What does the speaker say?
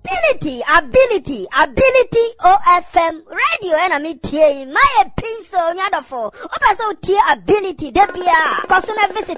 ability OFM radio and me tie my pencil nyadofo oba so tie ability debia personal visit